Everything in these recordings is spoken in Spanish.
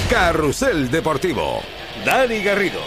Carrusel Deportivo. Dani Garrido.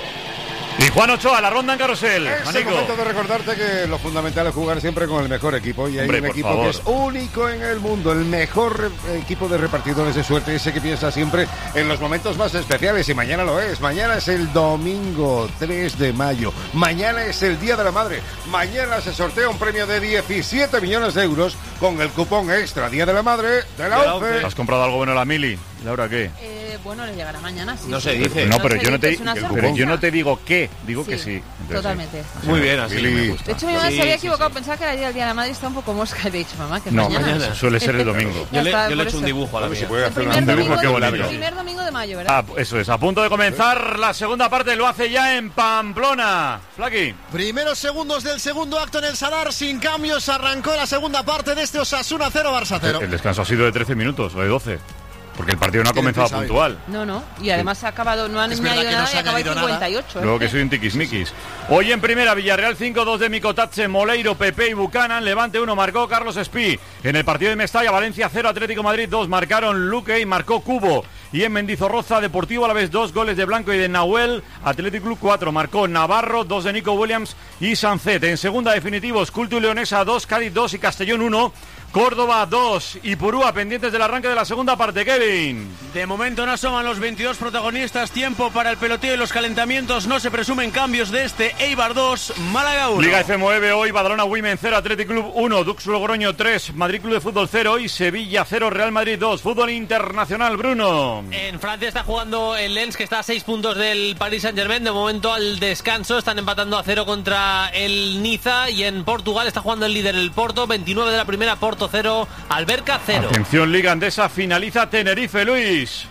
Y Juan Ochoa, la ronda en Carrusel. Es el momento de recordarte que lo fundamental es jugar siempre con el mejor equipo. Y hay un equipo favor, que es único en el mundo, el mejor equipo de repartidores de suerte, ese que piensa siempre en los momentos más especiales. Y mañana lo es. Mañana es el domingo 3 de mayo. Mañana es el Día de la Madre. Mañana se sortea un premio de 17 millones de euros con el cupón extra Día de la Madre de la ONCE. ¿Has comprado algo bueno a la Mili? ¿Laura qué? Bueno, le llegará mañana, sí. No se dice. No, pero, yo dice, no te digo qué, digo que sí. Entonces, totalmente. Sí. Muy bien, así me gusta. De hecho, mi mamá se había equivocado, pensaba que era el Día de la Madre y está un poco mosca. Y le he dicho, mamá, que es no, mañana. Suele ser el domingo. Yo le he hecho un dibujo a la mía. puede hacer El primer domingo de mayo, ¿verdad? Eso es, a punto de comenzar la segunda parte, lo hace ya en Pamplona. Flaqui. Primeros segundos del segundo acto en el Sadar, sin cambios, arrancó la segunda parte de este Osasuna 0, Barça 0. El descanso ha sido de 13 minutos o de 12. Porque el partido no ha comenzado puntual. No. Y además ha acabado, no han añadido nada y ha acabado en 58. Luego que soy un tiquismiquis. Hoy en primera, Villarreal 5-2 de Micotatse, Moleiro, Pepe y Buchanan. Levante 1, marcó Carlos Espí. En el partido de Mestalla, Valencia 0, Atlético Madrid 2. Marcaron Luque y marcó Cubo. Y en Mendizorroza, Deportivo Alavés 2, goles de Blanco y de Nahuel. Atlético Club 4, marcó Navarro, 2 de Nico Williams y Sancet. En segunda, definitivos, Culto y Leonesa 2, Cádiz 2 y Castellón 1. Córdoba 2 y Purúa pendientes del arranque de la segunda parte, Kevin. De momento no asoman los 22 protagonistas. Tiempo para el peloteo y los calentamientos. No se presumen cambios de este. Eibar 2, Málaga 1. Liga F9 hoy, Badalona Women 0, Athletic Club 1, Dux Logroño 3, Madrid Club de Fútbol 0 y Sevilla 0, Real Madrid 2. Fútbol internacional, Bruno. En Francia está jugando el Lens, que está a 6 puntos del Paris Saint-Germain. De momento al descanso están empatando a 0 contra el Niza. Y en Portugal está jugando el líder, el Porto, 29 de la primera, Porto 0, Alberca 0. Atención, Liga Andesa, finaliza Tenerife, Luis.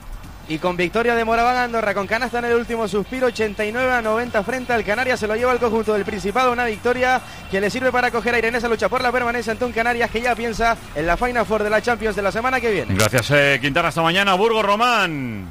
Y con victoria de Moraván Andorra, con canasta en el último suspiro, 89-90 frente al Canarias. Se lo lleva el conjunto del Principado, una victoria que le sirve para coger aire en esa lucha por la permanencia ante un Canarias que ya piensa en la Final Four de la Champions de la semana que viene. Gracias, Quintana, hasta mañana. Burgos Román.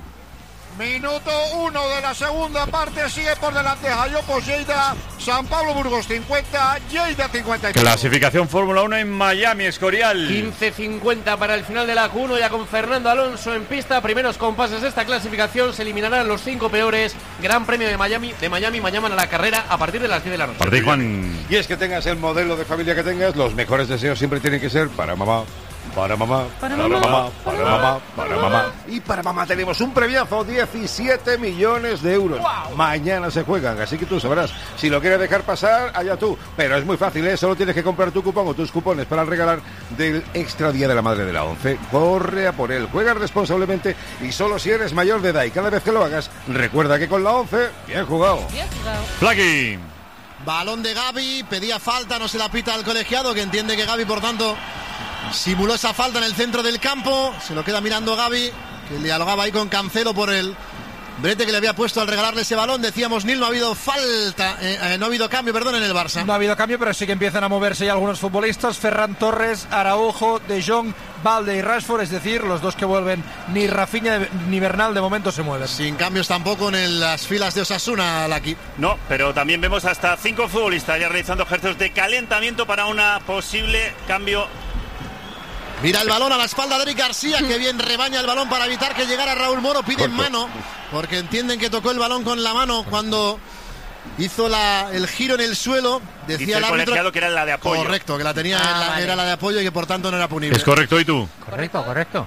Minuto 1 de la segunda parte, sigue por delante Jayopos Lleida, San Pablo Burgos 50, Lleida 53. Clasificación Fórmula 1 en Miami, Escorial. 15:50 para el final de la Q1, ya con Fernando Alonso en pista. Primeros compases de esta clasificación, se eliminarán los 5 peores. Gran Premio de Miami, mañana a la carrera a partir de las 10 de la noche. Para ti, Juan. Y es que tengas el modelo de familia que tengas, los mejores deseos siempre tienen que ser para mamá. Para mamá, para mamá, para mamá, para mamá. Y para mamá tenemos un premiazo, 17 millones de euros. ¡Wow! Mañana se juegan, así que tú sabrás. Si lo quieres dejar pasar, allá tú. Pero es muy fácil, ¿eh? Solo tienes que comprar tu cupón o tus cupones para regalar del Extra Día de la Madre de la ONCE. Corre a por él, juega responsablemente y solo si eres mayor de edad. Y cada vez que lo hagas, recuerda que con la ONCE, bien jugado. Bien jugado. Flaqui. Balón de Gavi, pedía falta, no se la pita al colegiado, que entiende que Gavi, por tanto, simuló esa falta en el centro del campo. Se lo queda mirando Gavi, que dialogaba ahí con Cancelo por el brete que le había puesto al regalarle ese balón. Decíamos, Nil, no ha habido falta, no ha habido cambio, perdón, en el Barça. No ha habido cambio, pero sí que empiezan a moverse ya algunos futbolistas. Ferran Torres, Araujo, De Jong, Balde y Rashford, es decir, los dos que vuelven. Ni Rafinha ni Bernal de momento se mueven. Sin cambios tampoco en las filas de Osasuna, Laki. No, pero también vemos hasta 5 futbolistas ya realizando ejercicios de calentamiento para una posible cambio. Mira el balón a la espalda de Eric García, que bien rebaña el balón para evitar que llegara Raúl Moro. Piden mano, porque entienden que tocó el balón con la mano cuando hizo el giro en el suelo. Decía el árbitro que era la de apoyo. Correcto, que la tenía, era la de apoyo y que por tanto no era punible. ¿Es correcto y tú? Correcto.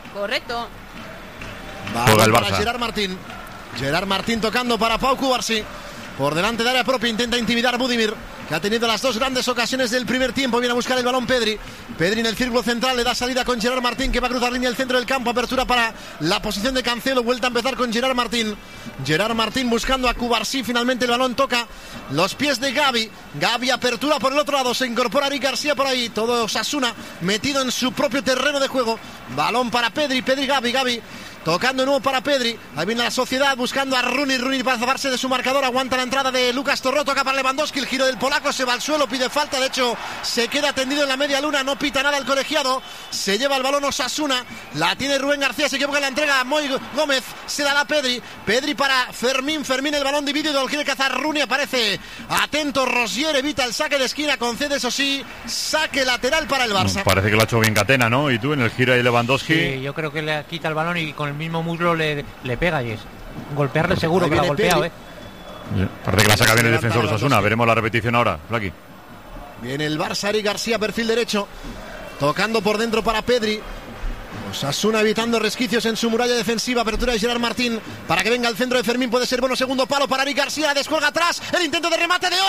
Juega el para Barça. Gerard Martín. Gerard Martín tocando para Pau Cubarsí. Por delante de área propia intenta intimidar Budimir, que ha tenido las dos grandes ocasiones del primer tiempo. Viene a buscar el balón Pedri. Pedri en el círculo central, le da salida con Gerard Martín, que va a cruzar línea del centro del campo. Apertura para la posición de Cancelo. Vuelta a empezar con Gerard Martín. Gerard Martín buscando a Cubarsí. Finalmente el balón toca los pies de Gavi. Gavi, apertura por el otro lado. Se incorpora Eric García por ahí. Todo Osasuna metido en su propio terreno de juego. Balón para Pedri. Gavi. Tocando de nuevo para Pedri. Ahí viene la Sociedad buscando a Rooney para zafarse de su marcador. Aguanta la entrada de Lucas Torró. Toca para Lewandowski. El giro del polaco. Se va al suelo. Pide falta. De hecho, se queda tendido en la media luna. No pita nada el colegiado. Se lleva el balón Osasuna. La tiene Rubén García. Se equivoca en la entrega. Moy Gómez. Se la da Pedri. Pedri para Fermín. El balón dividido. Lo quiere cazar Rooney. Aparece atento Rosier. Evita el saque de esquina. Concede, eso sí, saque lateral para el Barça. Parece que lo ha hecho bien Catena, ¿no? Y tú en el giro de Lewandowski. Sí, yo creo que le quita el balón y con el mismo muslo le pega y es golpearle seguro que la ha golpeado, Parece que la saca bien el defensor Osasuna. Veremos la repetición ahora, Flaqui. Viene el Barça, Eric García, perfil derecho. Tocando por dentro para Pedri. Osasuna evitando resquicios en su muralla defensiva. Apertura de Gerard Martín para que venga al centro de Fermín. Puede ser bueno, segundo palo para Eric García. Descuelga atrás. El intento de remate de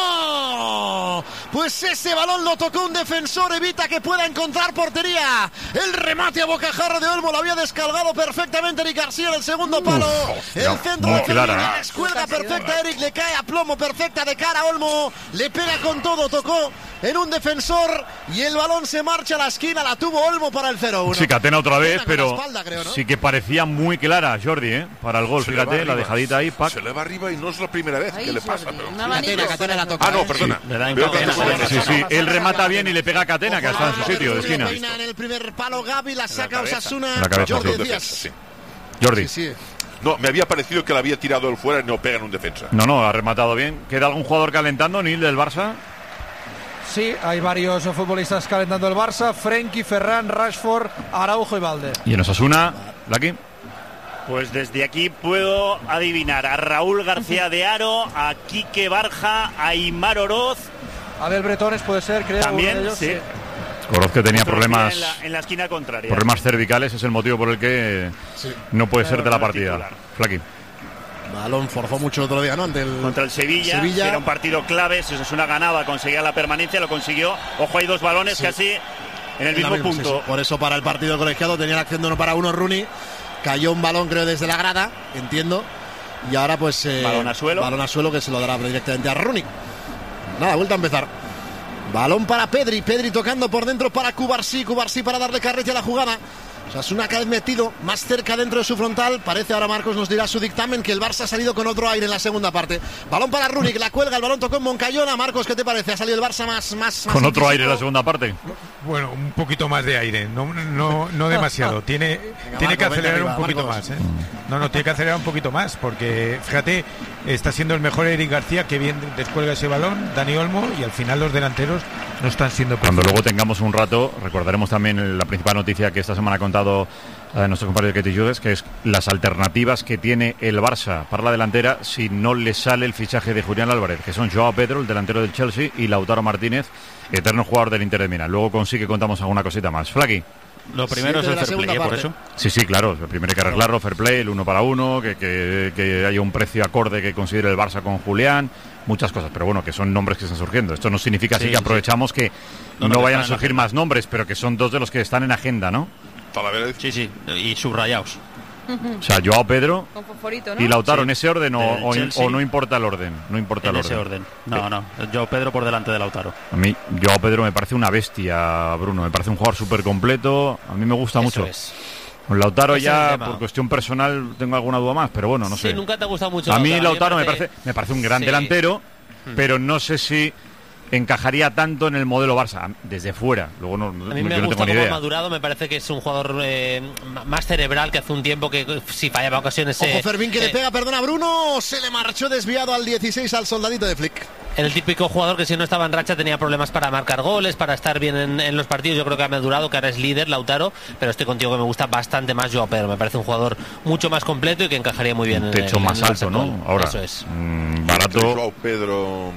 Olmo. Pues ese balón lo tocó un defensor. Evita que pueda encontrar portería. El remate a bocajarro de Olmo lo había descargado perfectamente Eric García en el segundo palo. El centro de Fermín. Descuelga perfecta Eric. Le cae a plomo perfecta de cara a Olmo. Le pega con todo. Tocó en un defensor y el balón se marcha a la esquina. La tuvo Olmo para el 0-1. Sí, Catena otra vez, pero espalda, creo, ¿no? Sí que parecía muy clara, Jordi, para el gol. Fíjate, la dejadita ahí, Pac. Se le va arriba y no es la primera vez que le pasa. Pero... Catena la toca. No, perdona. Sí, él remata bien y le pega a Catena, que está en su sitio de esquina. En el primer palo Gavi, la saca Osasuna. La cabeza, Jordi. No, me había parecido que la había tirado él fuera y no pega en un defensa. No, ha rematado bien. ¿Queda algún jugador calentando, Nil, del Barça? Sí, hay varios futbolistas calentando el Barça. Frenkie, Ferran, Rashford, Araujo y Valde. ¿Y en Osasuna, Lucky? Pues desde aquí puedo adivinar a Raúl García de Haro, a Quique Barja, a Aimar Oroz. Abel Bretones puede ser, creo. También, ellos, sí. Oroz, que tenía problemas en la esquina contraria. Problemas cervicales, es el motivo por el que no puede ser de la partida. Flaky. Balón forzó mucho el otro día, ¿no? Contra el Sevilla. Era un partido clave. Si Osasuna ganaba, conseguía la permanencia, lo consiguió. Ojo, hay dos balones casi en el mismo punto. Sí. Por eso para el partido colegiado tenía la acción de 1-1 Rooney. Cayó un balón, creo, desde la grada, entiendo. Y ahora pues balón a suelo. Balón a suelo que se lo dará directamente a Rooney. Nada, vuelta a empezar. Balón para Pedri tocando por dentro para Cubarsí para darle carrete a la jugada. Osasuna cada vez metido más cerca dentro de su frontal. Parece, ahora Marcos nos dirá su dictamen, que el Barça ha salido con otro aire en la segunda parte. Balón para Rooney, que la cuelga, el balón tocó en Moncayona. Marcos, ¿qué te parece? ¿Ha salido el Barça más con otro aire en la segunda parte? Bueno, un poquito más de aire, no demasiado. Tiene que acelerar un poquito más, ¿eh? Tiene que acelerar un poquito más, porque fíjate, está siendo el mejor Eric García, que bien descuelga ese balón, Dani Olmo, y al final los delanteros no están siendo perfectos. Cuando luego tengamos un rato, recordaremos también la principal noticia que esta semana ha contado nuestro compañero de Ketty Jugues, que es las alternativas que tiene el Barça para la delantera si no le sale el fichaje de Julián Álvarez, que son Joao Pedro, el delantero del Chelsea, y Lautaro Martínez, eterno jugador del Inter de Milán. Luego consigue, contamos alguna cosita más. Flaky. Lo primero es el fair play, por eso. Sí, claro. Primero hay que arreglarlo, fair play, el 1 para 1, que haya un precio acorde que considere el Barça con Julián, muchas cosas, pero bueno, que son nombres que están surgiendo. Esto no significa así que aprovechamos que no vayan a surgir más nombres, pero que son dos de los que están en agenda, ¿no? Sí, y subrayados. O sea, Joao Pedro con fosforito, ¿no? Y Lautaro, ¿en ese orden o no importa el orden? No importa el orden. En ese orden. No. Joao Pedro por delante de Lautaro. A mí, Joao Pedro me parece una bestia, Bruno. Me parece un jugador súper completo. A mí me gusta mucho. Con Lautaro ya, por cuestión personal, tengo alguna duda más, pero bueno, no sé. Sí, nunca te ha gustado mucho. A mí Lautaro me parece un gran delantero, pero no sé si encajaría tanto en el modelo Barça desde fuera. Luego no a mí me gusta cómo ha madurado. Me parece que es un jugador más cerebral, que hace un tiempo que si fallaba ocasiones. Ojo, Fermín, que le pega, perdona, Bruno. Se le marchó desviado al 16 al soldadito de Flick. El típico jugador que si no estaba en racha tenía problemas para marcar goles, para estar bien en los partidos. Yo creo que ha madurado, que ahora es líder, Lautaro, pero estoy contigo, que me gusta bastante más Joao Pedro. Me parece un jugador mucho más completo y que encajaría muy bien. Un techo más alto, ¿no? Ahora, eso es. Barato. Joao Pedro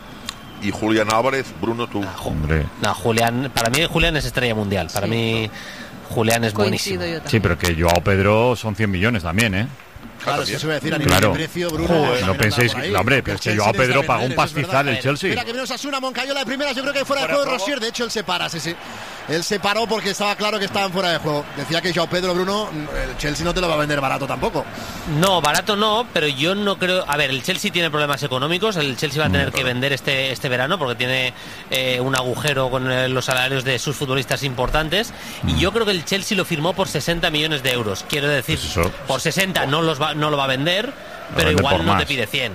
y Julián Álvarez, Bruno, tú. Hombre. No, Julián, para mí Julián es estrella mundial. Para mí Julián es buenísimo. Sí, pero que Joao Pedro son 100 millones también, ¿eh? Claro, si eso iba a decir a nivel de precio, Bruno. No penséis que, hombre, pero es que Joao Pedro pagó un pastizal el Chelsea. Mira que menos Osasuna, Moncayola de primeras, yo creo que fuera de juego Rosier. De hecho, él se para, sí. Él se paró porque estaba claro que estaban fuera de juego. Decía que Joao Pedro, Bruno, el Chelsea no te lo va a vender barato tampoco. No, barato no, pero yo no creo. A ver, el Chelsea tiene problemas económicos. El Chelsea va a tener que vender este verano porque tiene un agujero con los salarios de sus futbolistas importantes. Y yo creo que el Chelsea lo firmó por 60 millones de euros. Quiero decir, por 60 no lo va a vender. Pero igual no te pide 100,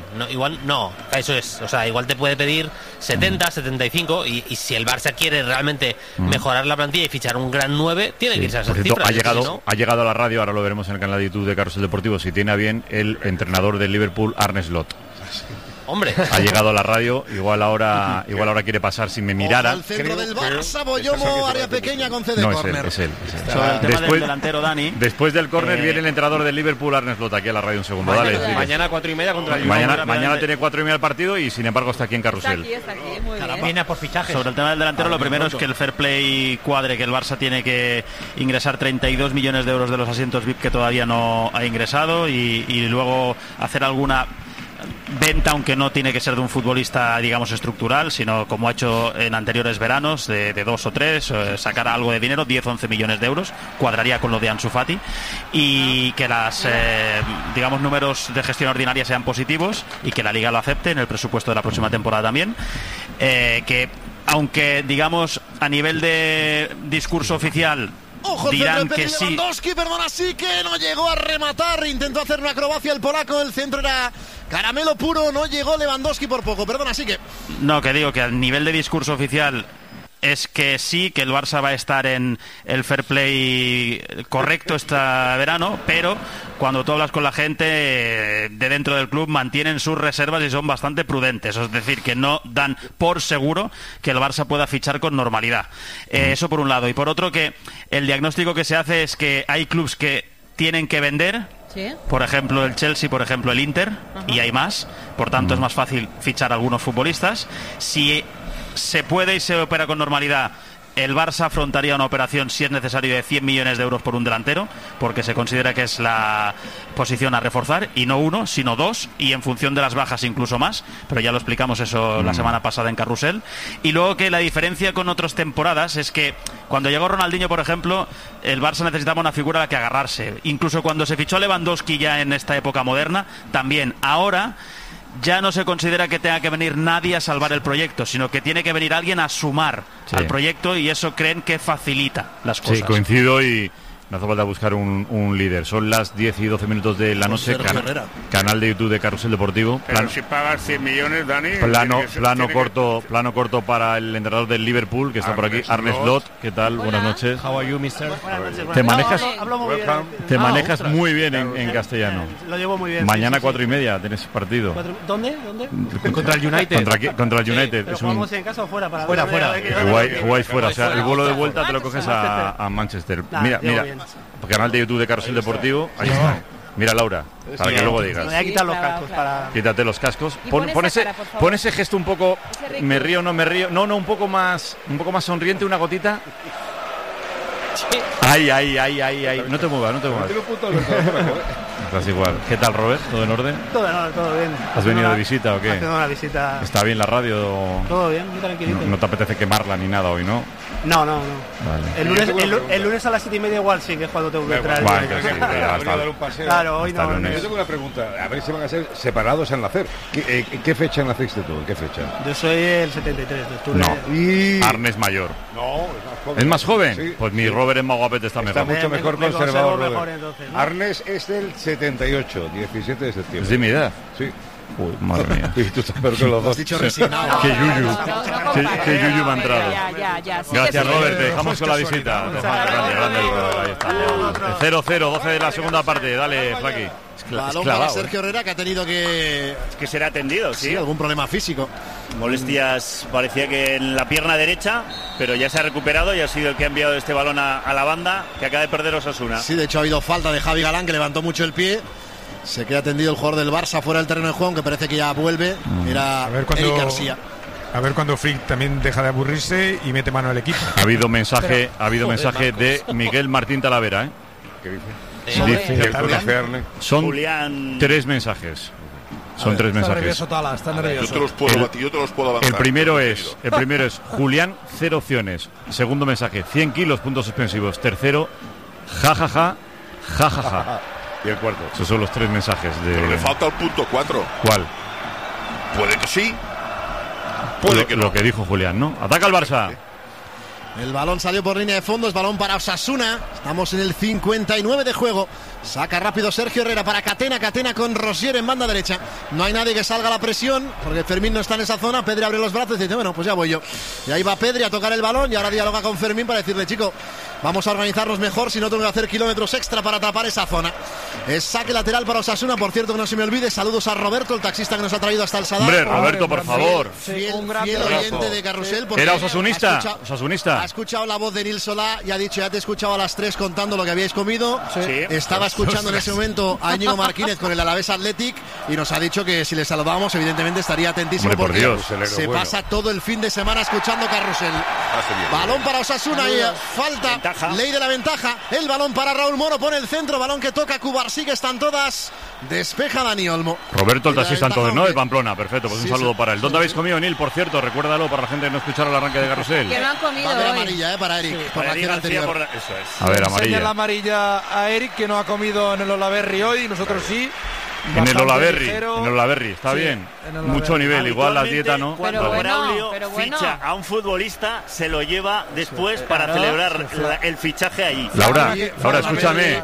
eso es, o sea, igual te puede pedir 70, 75 y si el Barça quiere realmente mejorar la plantilla y fichar un gran 9, tiene que irse a esas cifras. Ha llegado a la radio, ahora lo veremos en el canal de YouTube de Carrusel Deportivo, si tiene a bien el entrenador del Liverpool, Arne Slot. Hombre. Ha llegado a la radio, igual ahora quiere pasar si me mirara. Al centro del Barça, Boyomo, área pequeña con CD No, córner. es él. Sobre el tema del delantero, Dani. Después del córner viene el entrenador del Liverpool, Arne Slot, aquí a la radio un segundo. Mañana 4:30 contra el United. Mañana tiene 4:30 el partido y sin embargo está aquí en Carrusel. Está aquí, muy bien. Viene por fichajes. Sobre el tema del delantero, lo primero es que el fair play cuadre, que el Barça tiene que ingresar 32 millones de euros de los asientos VIP que todavía no ha ingresado y luego hacer alguna venta, aunque no tiene que ser de un futbolista, digamos, estructural, sino como ha hecho en anteriores veranos, de 2 o 3, sacar algo de dinero, 10-11 millones de euros, cuadraría con lo de Ansu Fati, y que las, digamos, números de gestión ordinaria sean positivos y que la Liga lo acepte en el presupuesto de la próxima temporada también, que aunque, digamos, a nivel de discurso oficial Ojo, el dirán centro de que sí. Lewandowski, perdona, sí que no llegó a rematar, intentó hacer una acrobacia el polaco, el centro era caramelo puro, no llegó Lewandowski por poco, perdona, sí que... No, que digo que a nivel de discurso oficial es que sí, que el Barça va a estar en el fair play correcto este verano, pero cuando tú hablas con la gente de dentro del club mantienen sus reservas y son bastante prudentes, es decir, que no dan por seguro que el Barça pueda fichar con normalidad. Eso por un lado. Y por otro, que el diagnóstico que se hace es que hay clubs que tienen que vender, ¿sí? Por ejemplo el Chelsea, por ejemplo el Inter, y hay más, por tanto es más fácil fichar a algunos futbolistas. Si se puede y se opera con normalidad, el Barça afrontaría una operación, si es necesario, de 100 millones de euros por un delantero, porque se considera que es la posición a reforzar, y no uno, sino dos, y en función de las bajas incluso más, pero ya lo explicamos eso la semana pasada en Carrusel. Y luego que la diferencia con otras temporadas es que cuando llegó Ronaldinho, por ejemplo, el Barça necesitaba una figura a la que agarrarse. Incluso cuando se fichó a Lewandowski ya en esta época moderna, también. Ahora ya no se considera que tenga que venir nadie a salvar el proyecto, sino que tiene que venir alguien a sumar al proyecto, y eso creen que facilita las cosas. Sí, coincido, y no hace falta buscar un líder. Son las 10 y 12 minutos de la noche. Canal de YouTube de Carrusel Deportivo. Pero si pagas 100 millones, Dani... Plano corto para el entrenador del Liverpool, que está por aquí, Arne Slot. ¿Qué tal? Buenas noches. How are you, mister? Te manejas Ostras. muy bien en castellano. Lo llevo muy bien. Mañana sí, 4:30 tenés partido. ¿Dónde? Contra el United. Contra el United. ¿Pero jugamos en casa o fuera? Fuera. Jugáis fuera. O sea, el vuelo de vuelta te lo coges a Manchester. Mira. Canal de YouTube de Carrusel Deportivo. Ahí está. Mira, Laura, para que luego digas. Me voy a quitar los cascos para... Quítate los cascos. Pon ese gesto un poco... Me río, no me río. No, un poco más sonriente, una gotita. Ay. No te muevas. Estás igual. ¿Qué tal, Robert? ¿Todo en orden? Todo bien. ¿Has venido de visita o qué? Haciendo una visita. ¿Está bien la radio? Todo bien, muy tranquilito. No te apetece quemarla ni nada hoy, ¿no? No. Vale. El lunes a las 7:30 igual sí, que es cuando tengo que entrar. Claro, hoy no. Yo tengo una pregunta, a ver si van a ser separados en nacer. ¿Qué fecha naciste tú? ¿En qué fecha? Yo soy el 73 de octubre. No, y... Arne es mayor. No, ¿Es más joven? Sí. Pues mi Robert es más guapete, está mejor. Está mucho mejor conservado, Robert. Mejor, entonces, ¿no? Arnes es del 78, 17 de septiembre. ¿Es de mi edad? Sí. Uy, madre mía. Y tú estás peor que los dos. Has dicho resignado. Qué yuyu. Qué yuyu me ha entrado. Ya. Gracias, Robert. Te dejamos con la visita. Grande el Robert. Ahí está. 0-0, 12 de la segunda parte. Dale, Flaqui. Balón para Sergio Herrera, que ha tenido que ser atendido, sí. Algún problema físico. Molestias, parecía que en la pierna derecha, pero ya se ha recuperado y ha sido el que ha enviado este balón a la banda, que acaba de perder Osasuna. Sí, de hecho ha habido falta de Javi Galán, que levantó mucho el pie. Se queda tendido el jugador del Barça fuera del terreno de juego, que parece que ya vuelve. Era Eric García. A ver cuando Frick también deja de aburrirse y mete mano al equipo. Ha habido mensaje de Miguel Martín Talavera, ¿eh? ¿Qué dice? Son Julián... 3 mensajes. Son 3 mensajes. Está nervioso. Yo te los puedo avanzar. El primero es Julián, 0 opciones. Segundo mensaje, 100 kilos, puntos suspensivos. Tercero, jajaja. Y el cuarto. Esos son los 3 mensajes de... Pero le falta el punto 4. ¿Cuál? Puede que sí. Puede que no. Lo que dijo Julián, ¿no? Ataca al Barça. El balón salió por línea de fondo, es balón para Osasuna. Estamos en el 59 de juego. Saca rápido Sergio Herrera para Catena con Rosier en banda derecha. No hay nadie que salga a la presión, porque Fermín no está en esa zona. Pedri abre los brazos y dice, bueno, pues ya voy yo. Y ahí va Pedri a tocar el balón y ahora dialoga con Fermín para decirle, chico, vamos a organizarnos mejor, si no tengo que hacer kilómetros extra para atrapar esa zona. Es saque lateral para Osasuna. Por cierto, que no se me olvide, saludos a Roberto, el taxista que nos ha traído hasta el Sadar. Hombre, Roberto, por favor. Fiel oyente de Carrusel. Era osasunista. Ha escuchado la voz de Nil Solá y ha dicho, ya te he escuchado a las 3 contando lo que habíais comido. Sí. Estaba escuchando en ese momento a Íñigo Martínez con el Alavés Athletic y nos ha dicho que si le saludábamos, evidentemente estaría atentísimo. Hombre, por Dios, se pasa todo el fin de semana escuchando Carrusel. Balón para Osasuna y falta. Ley de la ventaja. El balón para Raúl Moro, pone el centro, balón que toca Cubarsí, que están todas. Despeja Dani Olmo. Roberto, el taxista entonces, ¿no? De Pamplona, perfecto, pues un saludo para él. ¿Dónde habéis comido, Nil? Por cierto, recuérdalo para la gente que no escuchara el arranque de Carrusel. Que no han comido. Va a haber amarilla, para Eric, por la acción anterior. Eso es. A ver, amarilla. La amarilla a Eric, que no ha comido en el Olaberri hoy, nosotros sí. En el Olaberri, está bien. Mucho nivel, igual la dieta, ¿no? Cuando Braulio ficha a un futbolista, se lo lleva después para celebrar el fichaje ahí. Laura, escúchame.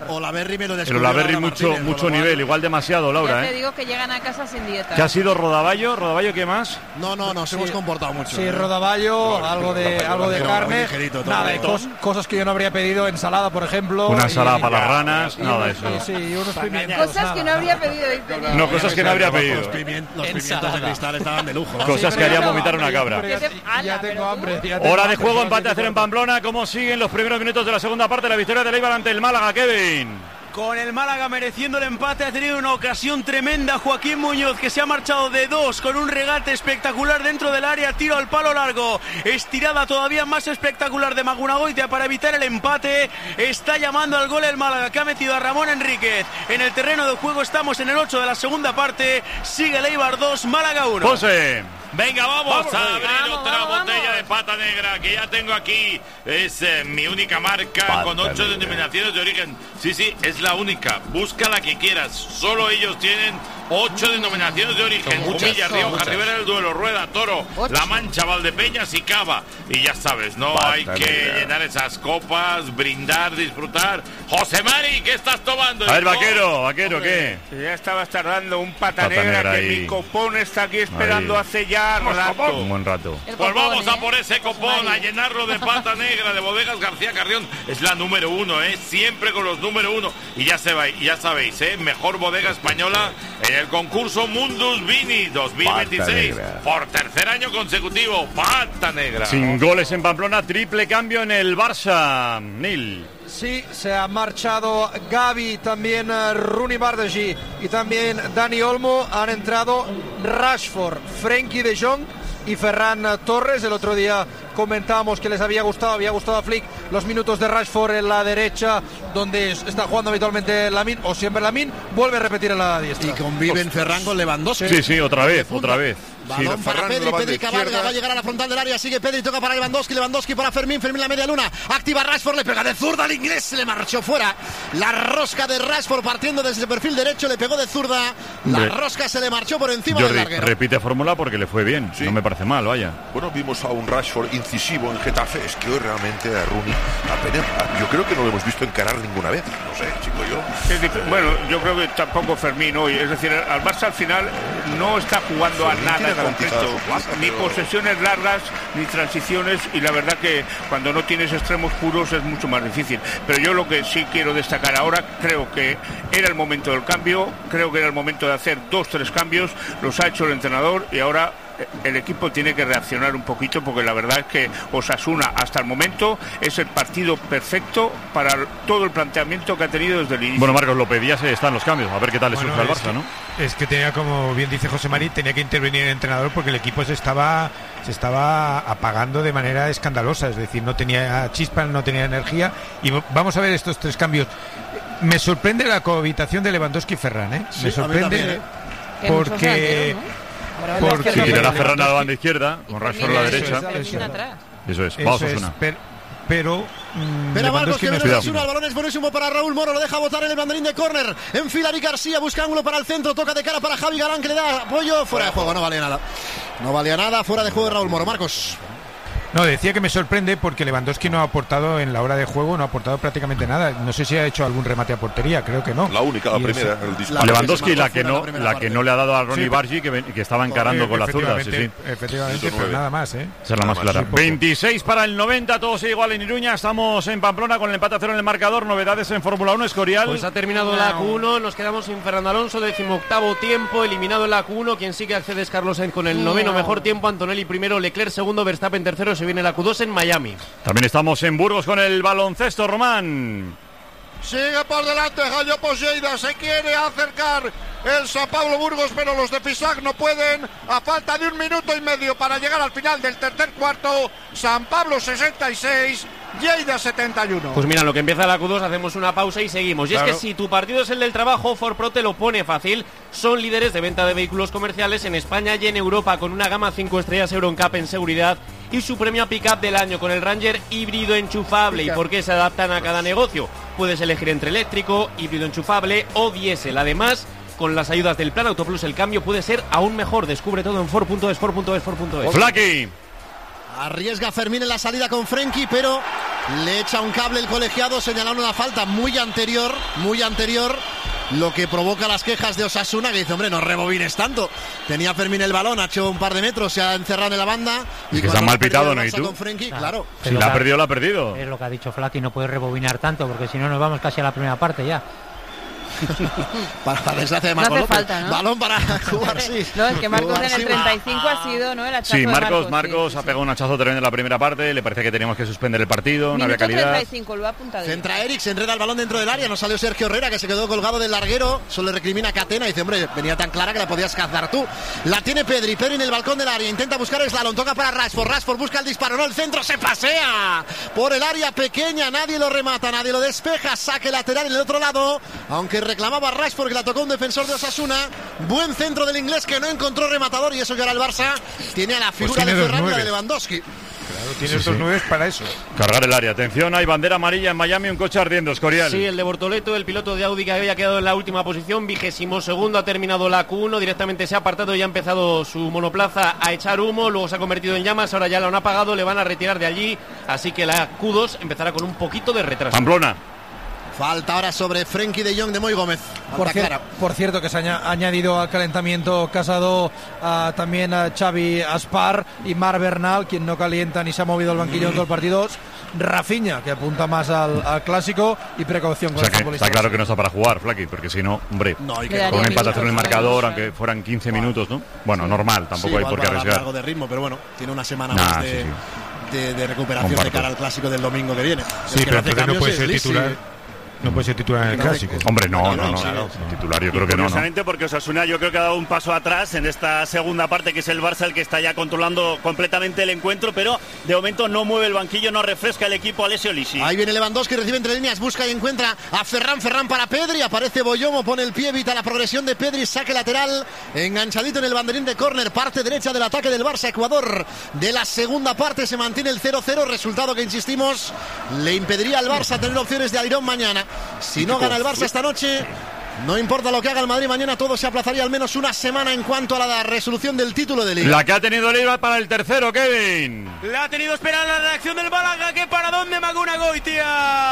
El Olaberri mucho nivel, igual demasiado, Laura. Ya te digo que llegan a casa sin dieta. ¿Qué ha sido Rodaballo? ¿Rodaballo qué más? No, nos hemos comportado mucho. Sí, Rodaballo, algo de carne. Nada, cosas que yo no habría pedido, ensalada, por ejemplo. Una ensalada para las ranas, nada de eso. Sí, unos pimientos. Cosas que no habría pedido. No, cosas que no habría pedido. Los pimientos de cristal estaban de lujo. Cosas que harían vomitar una cabra. Ya tengo hambre. Hora de juego, empate a 0 en Pamplona. ¿Cómo siguen los primeros minutos de la segunda parte? La victoria del Eibar ante el Málaga, Kevin. Con el Málaga mereciendo el empate, ha tenido una ocasión tremenda Joaquín Muñoz, que se ha marchado de 2 con un regate espectacular dentro del área, tiro al palo largo, estirada todavía más espectacular de Magunagoitia para evitar el empate. Está llamando al gol el Málaga, que ha metido a Ramón Enríquez en el terreno de juego. Estamos en el 8 de la segunda parte, sigue el Eibar 2, Málaga 1. José. Venga, vamos a abrir otra botella de pata negra que ya tengo aquí. Es mi única marca Pata con 8 negra. denominaciones de origen. Sí, es la única. Busca la que quieras. Solo ellos tienen 8 denominaciones de origen. Humilla, Rioja, Ribera del Duero, Rueda, Toro, La Mancha, Valdepeñas y Cava. Y ya sabes, no Pata hay que negra. llenar esas copas, brindar, disfrutar. José Mari, ¿qué estás tomando? A ver, hijo? vaquero, ¿qué? Ya estabas tardando un pata, Pata negra negra que ahí. mi copón está aquí esperando Ahí. hace ya rato. Un buen rato. Pues vamos a por ese copón, a llenarlo de pata negra de Bodegas García Carrión. Es la número 1, siempre con los número 1. Y ya sabéis, mejor bodega española en el concurso Mundus Vini 2026. Por tercer año consecutivo, pata negra. Sin goles en Pamplona, triple cambio en el Barça. Nil. Sí, se ha marchado Gavi, también Rooney Bardghji y también Dani Olmo. Han entrado Rashford, Frenkie de Jong y Ferran Torres. El otro día comentábamos que les había gustado a Flick los minutos de Rashford en la derecha, donde está jugando habitualmente Lamine, o siempre Lamine, vuelve a repetir en la diestra. Y conviven Ferran con Lewandowski. Sí, otra vez. Balón para Pedri, Pedri cabalga, va a llegar a la frontal del área, sigue Pedri, toca para Lewandowski para Fermín la media luna, activa Rashford, le pega de zurda al inglés, se le marchó fuera, la rosca de Rashford partiendo desde el perfil derecho, le pegó de zurda, la rosca se le marchó por encima del Jordi, larguero. repite fórmula porque le fue bien, no me parece mal, vaya. Bueno, vimos a un Rashford incisivo en Getafe. Es que hoy realmente a Rooney yo creo que no lo hemos visto encarar ninguna vez. No sé, chico, yo. Bueno, yo creo que tampoco Fermín hoy. Es decir, al Barça al final no está jugando a nada en concreto. Ni posesiones largas, ni transiciones. Y la verdad que cuando no tienes extremos puros es mucho más difícil. Pero yo lo que sí quiero destacar ahora, creo que era el momento del cambio. Creo que era el momento de hacer 2-3 cambios. Los ha hecho el entrenador y ahora el equipo tiene que reaccionar un poquito, porque la verdad es que Osasuna hasta el momento es el partido perfecto para todo el planteamiento que ha tenido desde el inicio. Bueno, Marcos, lo pedías, están los cambios, a ver qué tal le surge al Barça, ¿no? Es que tenía, como bien dice José Mari, tenía que intervenir el entrenador porque el equipo se estaba apagando de manera escandalosa, es decir, no tenía chispa, no tenía energía. Y vamos a ver estos 3 cambios. Me sorprende la cohabitación de Lewandowski y Ferran, ¿eh? Sí, me sorprende también, porque si tirará Ferran a la banda izquierda, con Rashford a la derecha. Eso es, vamos a Osasuna. Pero Marcos, que viene Osasuna, el balón es buenísimo para Raúl Moro, lo deja botar en el banderín de córner, enfila Eric García, busca ángulo para el centro, toca de cara para Javi Galán, que le da apoyo, fuera de juego, no valía nada, fuera de juego de Raúl Moro. Marcos. No, decía que me sorprende porque Lewandowski no ha aportado en la hora de juego, no ha aportado prácticamente nada. No sé si ha hecho algún remate a portería, creo que no. La única, la primera, el disparo. Lewandowski la que no le ha dado a Ronny Bargi, que estaba encarando con la zurda. Sí. Efectivamente, pero nada más, ¿eh? Esa es la más clara. 26 para el 90, todo sigue igual en Iruña. Estamos en Pamplona con el empate a 0 en el marcador. Novedades en Fórmula 1, Escorial. Pues ha terminado la Q1, nos quedamos sin Fernando Alonso, 18º tiempo, eliminado en la Q1. Quien sí que accede es Carlos Sainz con el 9º mejor tiempo, Antonelli primero, Leclerc segundo, Verstappen tercero. Se viene la Q2 en Miami. También estamos en Burgos con el baloncesto, Román. Sigue por delante Gallo Lleida, se quiere acercar el San Pablo Burgos, pero los de Fisac no pueden. A falta de 1 minuto y medio para llegar al final del tercer cuarto, San Pablo 66, Lleida 71. Pues mira, lo que empieza la Q2, hacemos una pausa y seguimos. Y claro. Es que si tu partido es el del trabajo, Ford Pro te lo pone fácil. Son líderes de venta de vehículos comerciales en España y en Europa, con una gama 5 estrellas EuroNCAP en seguridad y su premio a pick-up del año con el Ranger híbrido enchufable. ¿Y por qué se adaptan a cada negocio? Puedes elegir entre eléctrico, híbrido enchufable o diésel. Además, con las ayudas del Plan Autoplus, el cambio puede ser aún mejor. Descubre todo en Ford.es, Ford.es, Ford.es. Flaky. Arriesga Fermín en la salida con Frenkie, pero le echa un cable el colegiado, señalando una falta muy anterior, lo que provoca las quejas de Osasuna, que dice, hombre, no rebobines tanto. Tenía Fermín el balón, ha hecho un par de metros, se ha encerrado en la banda. Y que se han mal pitado, ¿no? ¿Y tú? Con Frenkie, claro. Si la ha perdido, la ha perdido. Es lo que ha dicho Flaky, no puede rebobinar tanto, porque si no nos vamos casi a la primera parte ya. Para desgracia de Marco no hace López. Falta, ¿no? Balón para jugar, sí. No, es que Marcos en el 35 ha sido, ¿no? El hachazo sí, de Marcos ha pegado un hachazo tremendo en la primera parte. Le parece que teníamos que suspender el partido, no había calidad. 35, lo ha apuntado. Centra Eric, se enreda el balón dentro del área. No salió Sergio Herrera, que se quedó colgado del larguero. Solo le recrimina a Catena y dice, hombre, venía tan clara que la podías cazar tú. La tiene Pedri en el balcón del área. Intenta buscar el slalom, toca para Rashford busca el disparo, no, el centro se pasea por el área pequeña. Nadie lo remata, nadie lo despeja. Saque lateral en el otro lado, aunque reclamaba Rashford, que la tocó un defensor de Osasuna. Buen centro del inglés, que no encontró rematador, y eso que ahora el Barça tiene a la figura de Ferran y de Lewandowski. Claro, tiene estos 9 para eso. Cargar el área. Atención, hay bandera amarilla en Miami, un coche ardiendo, Escorial. Sí, el de Bortoleto, el piloto de Audi, que había quedado en la última posición, 22º, ha terminado la Q1, directamente se ha apartado y ha empezado su monoplaza a echar humo, luego se ha convertido en llamas, ahora ya lo han apagado, le van a retirar de allí, así que la Q2 empezará con un poquito de retraso. Pamplona. Falta ahora sobre Frenkie de Jong de Moy Gómez. Por cierto, que se ha añadido al calentamiento Casado también a Xavi Aspar y Marc Bernal, quien no calienta ni se ha movido el banquillo en todo el partido. Rafinha, que apunta más al clásico, y precaución con el futbolista. Está claro que no está para jugar, Flaky, porque si no, hombre, con un empate a 0 en el marcador, aunque fueran 15 minutos, ¿no? Bueno, normal, tampoco hay por qué arriesgar. Algo de ritmo, pero bueno, tiene una semana más de recuperación de cara al clásico del domingo que viene. Sí, pero entonces no puede ser titular. No puede ser titular en el clásico. Hombre, no. Titular yo creo que no. Precisamente porque Osasuna yo creo que ha dado un paso atrás en esta segunda parte, que es el Barça el que está ya controlando completamente el encuentro, pero de momento no mueve el banquillo, no refresca el equipo Alessio Lisi. Ahí viene Lewandowski, recibe entre líneas, busca y encuentra a Ferran para Pedri, aparece Boyomo, pone el pie, evita la progresión de Pedri, saque lateral, enganchadito en el banderín de córner, parte derecha del ataque del Barça, Ecuador de la segunda parte, se mantiene el 0-0, resultado que, insistimos, le impediría al Barça tener opciones de airón mañana. Si no gana el Barça esta noche, no importa lo que haga el Madrid mañana, todo se aplazaría al menos una semana en cuanto a la resolución del título de Liga. La que ha tenido el Eibar para el tercero, Kevin. La ha tenido esperada la reacción del Málaga, que para dónde Maguna Goitia.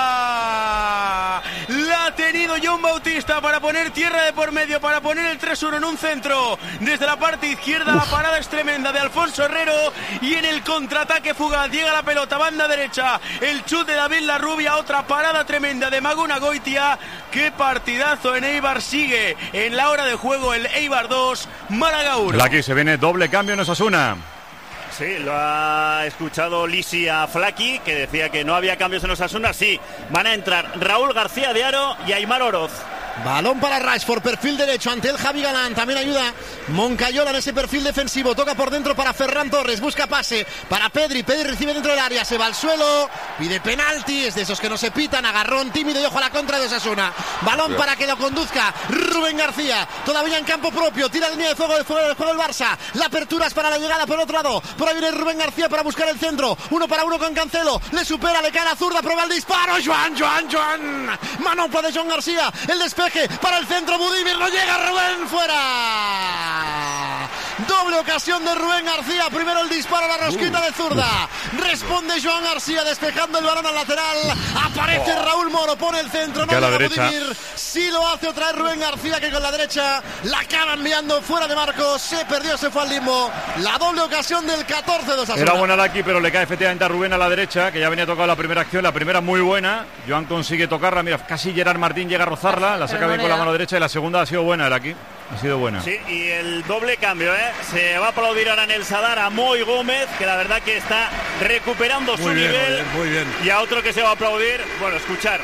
La ha tenido John Bautista para poner tierra de por medio, para poner el 3-1 en un centro. Desde la parte izquierda la parada es tremenda de Alfonso Herrero, y en el contraataque fugaz llega la pelota, banda derecha, el chut de David Larrubia, otra parada tremenda de Maguna Goitia. Qué partidazo en Eibar, sigue en la hora de juego el Eibar 2, Málaga 1. Aquí se viene doble cambio en Osasuna. Sí, lo ha escuchado Lisi a Flaky, que decía que no había cambios en Osasuna. Sí, van a entrar Raúl García de Aro y Aimar Oroz. Balón para Rashford, perfil derecho ante el Javi Galán, también ayuda Moncayola en ese perfil defensivo, toca por dentro para Ferran Torres, busca pase para Pedri recibe dentro del área, se va al suelo, pide penalti, es de esos que no se pitan, agarrón tímido y ojo a la contra de Osasuna. Balón para que lo conduzca Rubén García, todavía en campo propio, tira línea de fuego del juego el Barça, la apertura es para la llegada por otro lado, por ahí viene Rubén García para buscar el centro, 1 para 1 con Cancelo, le supera, le cae la zurda, prueba el disparo, Joan, manopla de Joan García, el despeje para el centro, Budimir, no llega, Rubén, fuera. Doble ocasión de Rubén García. Primero el disparo a la rosquita de zurda. Responde Joan García despejando el balón al lateral. Aparece Raúl Moro, pone el centro. No llega Budimir. Sí lo hace otra vez Rubén García, que con la derecha la acaba enviando fuera de marco. Se perdió, se fue al limbo. La doble ocasión del 14 de Osasuna. Era buena Laki, pero le cae efectivamente a Rubén a la derecha, que ya venía tocado la primera acción. La primera muy buena. Joan consigue tocarla. Mira, casi Gerard Martín llega a rozarla. La saca bien con la mano derecha y la segunda ha sido buena, Laki. Ha sido buena. Sí, y el doble cambio, se va a aplaudir ahora en el Sadar a Moi Gómez, que la verdad que está recuperando su nivel. Muy bien. Y a otro que se va a aplaudir, bueno, escuchar,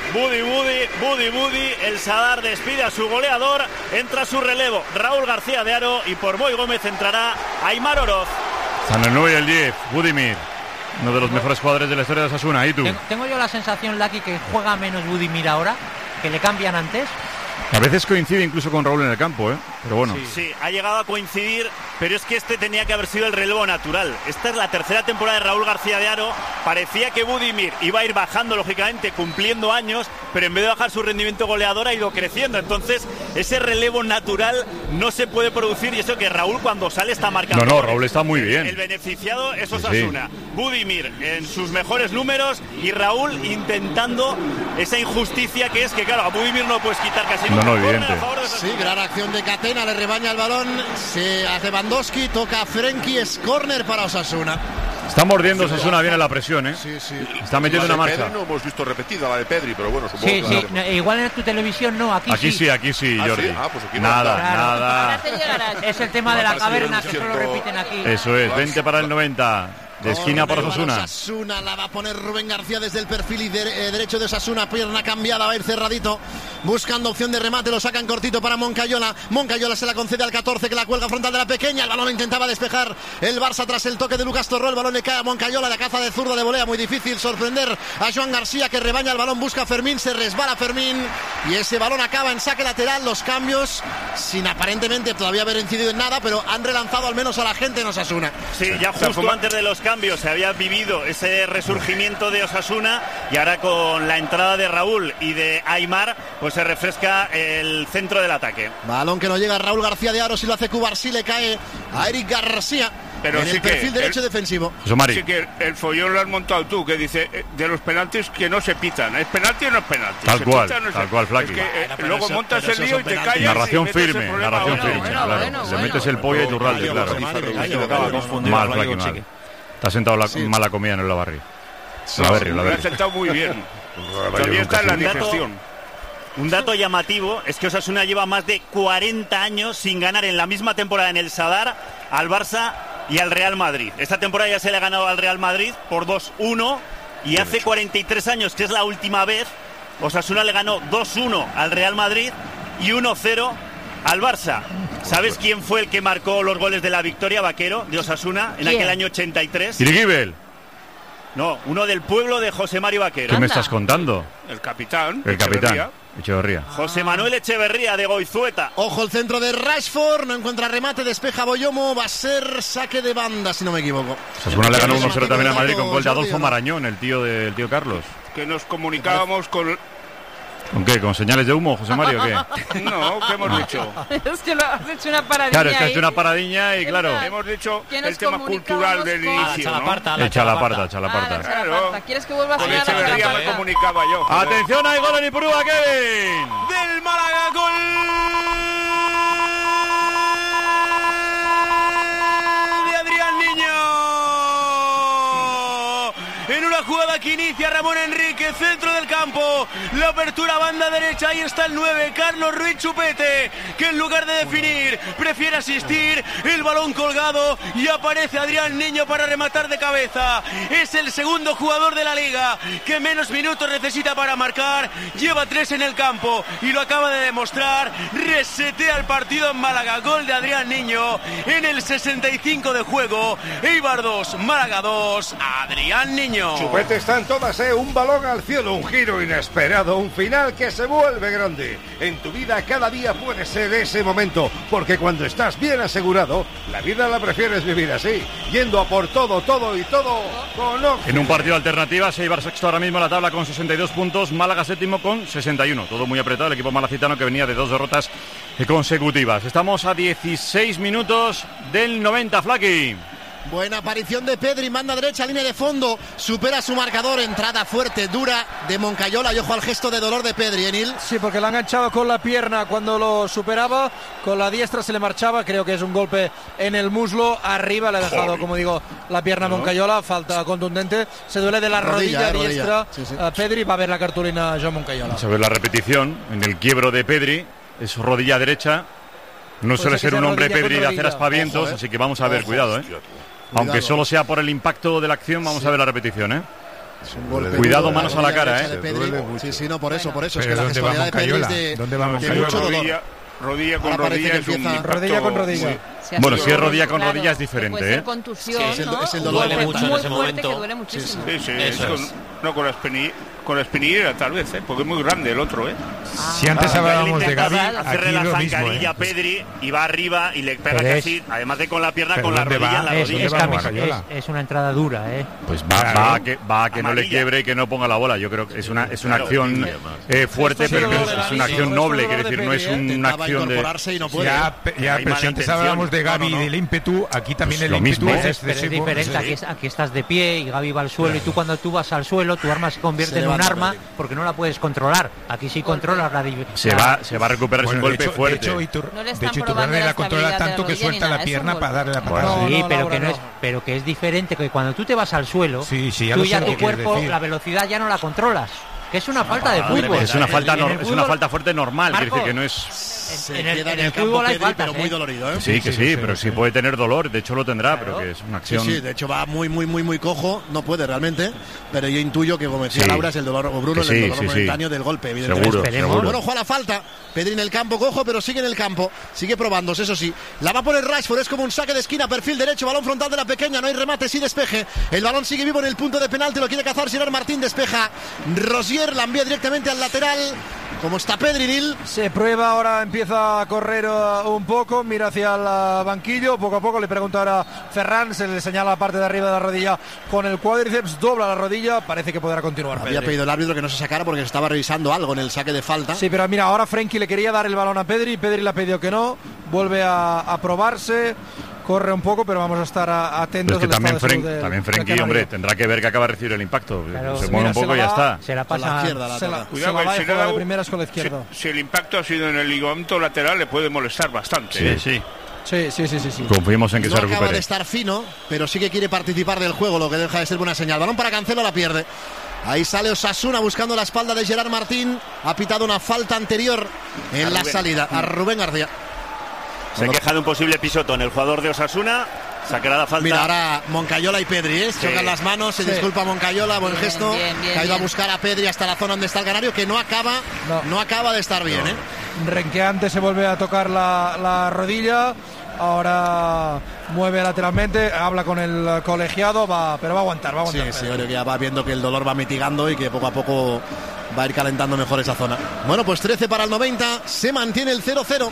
Budi, el Sadar despide a su goleador, entra su relevo Raúl García de Aro y por Moi Gómez entrará Aimar Oroz. Están el 9 y el 10, Budimir, uno de los mejores jugadores de la historia de Osasuna. ¿Y tú? Tengo yo la sensación, Laki, que juega menos Budimir ahora, que le cambian antes. A veces coincide incluso con Raúl en el campo, pero bueno. Sí, ha llegado a coincidir, pero es que este tenía que haber sido el relevo natural. Esta es la tercera temporada de Raúl García de Aro. Parecía que Budimir iba a ir bajando, lógicamente, cumpliendo años, pero en vez de bajar su rendimiento goleador ha ido creciendo. Entonces, ese relevo natural no se puede producir, y eso que Raúl cuando sale está marcando. No, Raúl está muy bien. El beneficiado es Osasuna. Sí. Budimir en sus mejores números y Raúl intentando esa injusticia que es que, claro, a Budimir no puedes quitar casi nunca. No, evidente. Sí, gran acción de Catena, le rebaña el balón, se hace Lewandowski, toca a Frenkie, es córner para Osasuna. Está mordiendo Osasuna bien en la presión, Sí. Está metiendo una marcha. Pedri no hemos visto repetida la de Pedri, pero bueno, supongo que no, igual en tu televisión no, aquí sí, Jordi. ¿sí? Pues aquí nada. Es el tema de la caverna que solo repiten aquí. Eso es, 20 para el 90. De esquina para Osasuna. Osasuna la va a poner Rubén García desde el perfil y derecho de Osasuna. Pierna cambiada, va a ir cerradito. Buscando opción de remate, lo sacan cortito para Moncayola. Moncayola se la concede al 14, que la cuelga frontal de la pequeña. El balón intentaba despejar el Barça tras el toque de Lucas Torró. El balón le cae a Moncayola, la caza de zurda de volea. Muy difícil sorprender a Joan García, que rebaña el balón, busca a Fermín, se resbala Fermín. Y ese balón acaba en saque lateral. Los cambios, sin aparentemente todavía haber incidido en nada, pero han relanzado al menos a la gente en Osasuna. Sí, ya justo antes de los cambios se había vivido ese resurgimiento de Osasuna, y ahora con la entrada de Raúl y de Aimar, pues se refresca el centro del ataque. Balón que no llega a Raúl García de Aro, si lo hace Cubarsí le cae a Eric García. Pero en sí el perfil derecho defensivo. Sí que el follón lo has montado tú, que dice de los penaltis que no se pitan. ¿Es penalti o no es penalti? Tal cual, Flaqui. Es que, luego montas el lío y te callas. Narración firme, claro. Se metes el pollo y Turralde, claro. Mal, Flaqui, te ha sentado mala comida en el Olavarri. Me ha sentado muy bien. Todavía está en la digestión. Un dato llamativo es que Osasuna lleva más de 40 años sin ganar en la misma temporada en el Sadar al Barça y al Real Madrid. Esta temporada ya se le ha ganado al Real Madrid por 2-1, y hace 43 años, que es la última vez, Osasuna le ganó 2-1 al Real Madrid y 1-0 al Barça. ¿Sabes quién fue el que marcó los goles de la victoria, Vaquero, de Osasuna, en aquel año 83? Irigibel. No, uno del pueblo de José Mario Vaquero. ¿Qué me estás contando? El capitán. Echeverría. José Manuel Echeverría, de Goizueta. Ojo el centro de Rashford, no encuentra remate, despeja Boyomo, va a ser saque de banda, si no me equivoco. Osasuna le ganó 1-0 también a Madrid con gol de Adolfo Marañón, el tío Carlos. Que nos comunicábamos con... ¿Con qué? ¿Con señales de humo, José Mario, o qué? No, ¿qué hemos dicho? Es que lo has hecho una paradiña. Claro, es que has hecho una paradiña y claro. Hemos dicho el tema cultural del inicio, ¿no? Echa la parta. Claro. ¿Quieres que vuelva a sonar? Con Echeverría me comunicaba yo. Atención, hay gol en Ipurúa, Kevin. Del Málaga, gol de Adrián Niño. En una jugada que inicia Ramón Enrique, centro del campo, la apertura banda derecha, ahí está el 9, Carlos Ruiz Chupete, que en lugar de definir prefiere asistir, el balón colgado y aparece Adrián Niño para rematar de cabeza. Es el segundo jugador de la liga que menos minutos necesita para marcar, lleva 3 en el campo y lo acaba de demostrar. Resetea el partido en Málaga, gol de Adrián Niño en el 65 de juego. Eibar 2, Málaga 2, Adrián Niño. Copete están todas, un balón al cielo, un giro inesperado, un final que se vuelve grande. En tu vida cada día puede ser ese momento, porque cuando estás bien asegurado, la vida la prefieres vivir así, yendo a por todo y todo con Oxy. En un partido alternativa, Eibar sexto ahora mismo en la tabla con 62 puntos, Málaga séptimo con 61. Todo muy apretado, el equipo malacitano que venía de 2 derrotas consecutivas. Estamos a 16 minutos del 90, Flaky. Buena aparición de Pedri, manda derecha, línea de fondo, supera su marcador, entrada fuerte, dura de Moncayola y ojo al gesto de dolor de Pedri, Enil. Sí, porque le ha enganchado con la pierna cuando lo superaba, con la diestra se le marchaba, creo que es un golpe en el muslo, arriba le ha dejado, como digo, la pierna a Moncayola, falta contundente, se duele de la rodilla diestra, sí. Pedri, va a ver la cartulina Joan Moncayola. Vamos a ver la repetición, en el quiebro de Pedri, es rodilla derecha, no suele ser un hombre Pedri de hacer aspavientos, así que vamos a ver, cuidado, Aunque solo sea por el impacto de la acción, vamos a ver la repetición, Cuidado, manos a la cara, Sí, no, por eso. Pero es que la gestualidad de Pedri es de mucho dolor. Rodilla con rodilla es un impacto. Rodilla con rodilla. Bueno, si es rodilla con rodilla es diferente, puede ser contusión, es el dolor duele mucho en ese momento. Que duele muchísimo. Con la espinillera tal vez, porque es muy grande el otro, Si antes hablábamos de Gavi, hacerle aquí la lo mismo, zancadilla a Pedri y va arriba y le pega casi, además de con la pierna, con la rodilla en la rodilla. Es una entrada dura, Pues va a que no le quiebre y que no ponga la bola. Yo creo que es una acción fuerte, pero es una acción noble, quiere decir, no es una acción de... Pero si antes hablábamos de Gavi y del ímpetu, aquí también el ímpetu es excesivo. Pero es diferente, aquí estás de pie y Gavi va al suelo y tú cuando tú vas al suelo, tu arma se convierte en un arma porque no la puedes controlar. Aquí sí controlas la se va a recuperar sin golpe fuerte. De hecho, Iturralde la controla tanto que suelta la pierna para darle la patada. Sí, pero que es diferente, que cuando tú te vas al suelo, tú ya tu cuerpo, la velocidad ya no la controlas. Que es una falta de fútbol. Es una falta fuerte normal, quiere decir que no es... En el fútbol hay faltas, pero muy dolorido, Sí, pero sí puede tener dolor, de hecho lo tendrá, pero que es una acción... Sí, de hecho va muy cojo, no puede realmente, pero yo intuyo que, como decía Laura, es el dolor, o Bruno, el dolor momentáneo del golpe, evidentemente. Seguro. Bueno, juega la falta, Pedri en el campo, cojo, pero sigue en el campo, sigue probándose, eso sí. La va a poner Rashford, es como un saque de esquina, perfil derecho, balón frontal de la pequeña, no hay remate, sí despeje. El balón sigue vivo en el punto de penalti, lo quiere cazar Gerard Martín, despeja Rosier, la envía directamente al lateral. ¿Cómo está Pedri, Nil? Se prueba ahora, empieza a correr un poco, mira hacia el banquillo, poco a poco le pregunta ahora Ferran, se le señala la parte de arriba de la rodilla con el cuádriceps, dobla la rodilla, parece que podrá continuar. Había pedido el árbitro que no se sacara porque se estaba revisando algo en el saque de falta. Sí, pero mira, ahora Frenkie le quería dar el balón a Pedri le ha pedido que no, vuelve a probarse. Corre un poco, pero vamos a estar atentos. Pero es que también Frenkie, hombre, tendrá que ver que acaba de recibir el impacto. Claro, se mueve un poco y ya está. Se la pasa a la izquierda. Se la va a jugar de primeras con la izquierda. Si el impacto ha sido en el ligamento lateral, le puede molestar bastante. Sí. Confiemos en que se recupere. Acaba de estar fino, pero sí que quiere participar del juego, lo que deja de ser buena señal. Balón para Cancelo, la pierde. Ahí sale Osasuna buscando la espalda de Gerard Martín. Ha pitado una falta anterior en la salida a Rubén García. Se queja de un posible pisotón el jugador de Osasuna. Sacará la falta. Mira, ahora Moncayola y Pedri, chocan las manos, se disculpa Moncayola, buen gesto. Bien, que ha ido a buscar a Pedri hasta la zona donde está el canario, que no acaba de estar bien. Renqueante se vuelve a tocar la rodilla. Ahora mueve lateralmente, habla con el colegiado, pero va a aguantar. Sí, creo que ya va viendo que el dolor va mitigando y que poco a poco va a ir calentando mejor esa zona. Bueno, pues 13 para el 90, se mantiene el 0-0.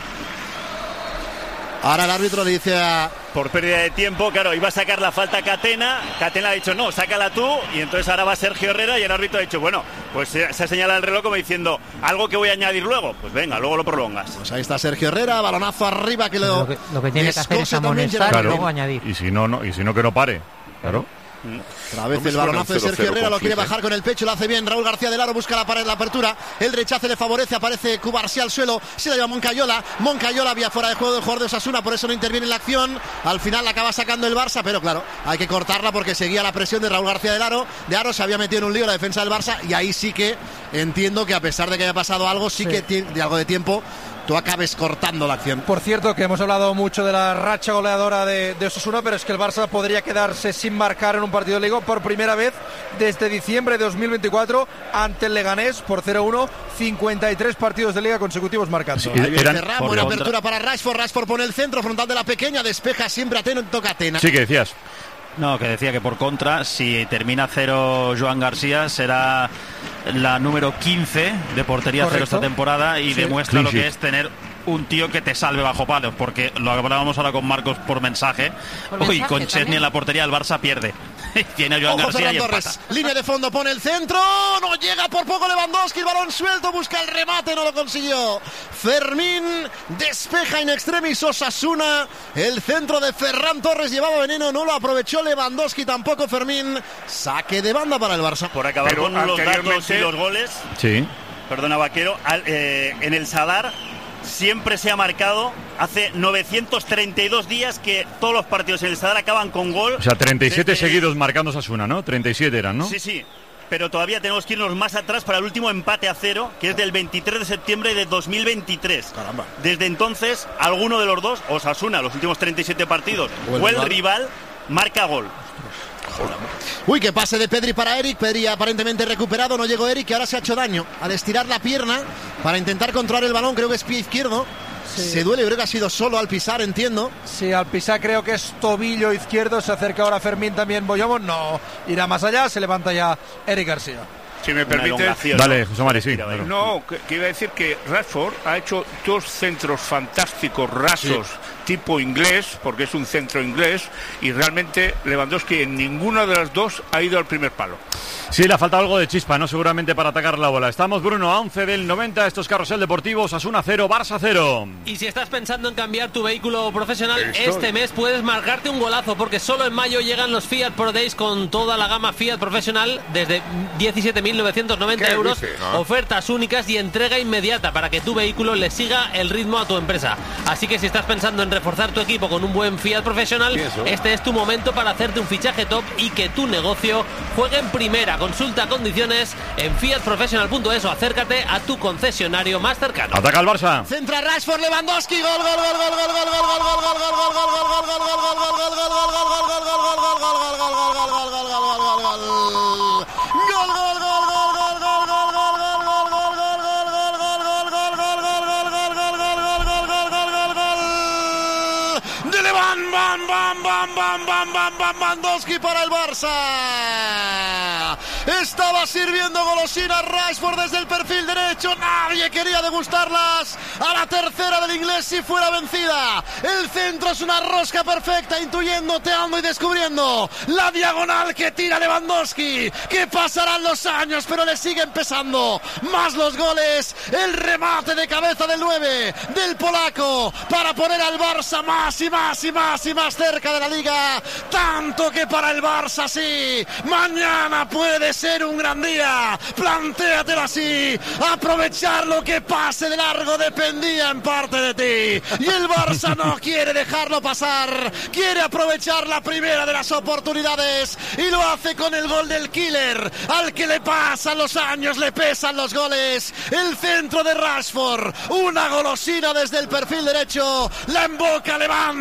Ahora el árbitro le dice por pérdida de tiempo, claro, iba a sacar la falta Catena ha dicho no, sácala tú, y entonces ahora va Sergio Herrera y el árbitro ha dicho, bueno, pues se ha señalado el reloj como diciendo, algo que voy a añadir luego, pues venga, luego lo prolongas. Pues ahí está Sergio Herrera, balonazo arriba que lo que tiene que hacer es amonestar y luego añadir. Y si no que no pare, claro. Otra vez el balonazo de Sergio Herrera, lo quiere bajar con el pecho, lo hace bien. Raúl García del Aro busca la apertura, el rechace le favorece, aparece Cubarsí al suelo, se la lleva Moncayola había fuera de juego del jugador de Osasuna, por eso no interviene en la acción. Al final la acaba sacando el Barça, pero claro, hay que cortarla porque seguía la presión de Raúl García del Aro. Se había metido en un lío la defensa del Barça, y ahí sí que entiendo que a pesar de que haya pasado algo, sí que de algo de tiempo tú acabes cortando la acción. Por cierto, que hemos hablado mucho de la racha goleadora de Osasuna, pero es que el Barça podría quedarse sin marcar en un partido de Liga por primera vez desde diciembre de 2024 ante el Leganés por 0-1, 53 partidos de Liga consecutivos marcando. Sí, buena apertura para Rashford pone el centro frontal de la pequeña, despeja siempre atento Catena. Sí, que decías. No, que decía que por contra, si termina 0 Joan García, será la número 15 de portería cero esta temporada y demuestra lo que es tener un tío que te salve bajo palos, porque lo hablábamos ahora con Marcos por mensaje. Hoy con Chesney en la portería el Barça pierde. Tiene a Joan García y empata. Línea de fondo, pone el centro, no llega por poco Lewandowski, el balón suelto, busca el remate, no lo consiguió. Fermín despeja in extremis Osasuna, el centro de Ferran Torres llevaba veneno, no lo aprovechó Lewandowski, tampoco Fermín. Saque de banda para el Barça. Por acabar con los datos y los goles. Sí. Perdona, Vaquero, en el Sadar siempre se ha marcado, hace 932 días que todos los partidos en el Sadar acaban con gol. O sea, 37 seguidos marcando Osasuna, ¿no? 37 eran, ¿no? Sí, pero todavía tenemos que irnos más atrás para el último empate a 0, que es del 23 de septiembre de 2023. Caramba. Desde entonces, alguno de los dos, Osasuna, los últimos 37 partidos, o el rival, marca gol. Uy, que pase de Pedri para Eric. Pedri aparentemente recuperado, no llegó Eric, que ahora se ha hecho daño al estirar la pierna para intentar controlar el balón. Creo que es pie izquierdo. Se duele, creo que ha sido solo al pisar, entiendo. Sí, al pisar creo que es tobillo izquierdo. Se acerca ahora Fermín también. Boyomos no irá más allá, se levanta ya Eric García. Si me permites. Dale, José Mari, sí. No, que iba a decir que Rashford ha hecho 2 centros fantásticos, rasos, tipo inglés, porque es un centro inglés, y realmente Lewandowski en ninguna de las dos ha ido al primer palo. Sí, le ha faltado algo de chispa, ¿no? Seguramente para atacar la bola. Estamos, Bruno, a 11 del 90. Esto es Carrusel Deportivo. Osasuna 0, Barça 0. Y si estás pensando en cambiar tu vehículo profesional, este mes puedes marcarte un golazo, porque solo en mayo llegan los Fiat Pro Days con toda la gama Fiat profesional desde 17.990 euros. Ofertas únicas y entrega inmediata para que tu vehículo le siga el ritmo a tu empresa. Así que si estás pensando en reforzar tu equipo con un buen Fiat profesional, este es tu momento para hacerte un fichaje top y que tu negocio juegue en primera. Consulta condiciones en fiatprofessional.es o acércate a tu concesionario más cercano. Ataca el Barça. Centra Rashford, Lewandowski, gol, gol, gol, gol, gol, gol, gol, gol, gol, gol, gol, gol, gol, gol, gol, Lewandowski para el Barça. Estaba sirviendo golosina Rashford desde el perfil derecho. Nadie quería degustarlas. A la tercera del inglés si fuera vencida. El centro es una rosca perfecta, intuyendo, teando y descubriendo la diagonal que tira Lewandowski. Que pasarán los años, pero le siguen pesando más los goles. El remate de cabeza del 9 del polaco para poner al Barça más y más y más y más cerca de la liga. Tanto que para el Barça sí, mañana puede ser un gran día. Plantéatelo así. Aprovechar lo que pase de largo dependía en parte de ti. Y el Barça no quiere dejarlo pasar. Quiere aprovechar la primera de las oportunidades. Y lo hace con el gol del killer. Al que le pasan los años, le pesan los goles. El centro de Rashford. Una golosina desde el perfil derecho. La emboca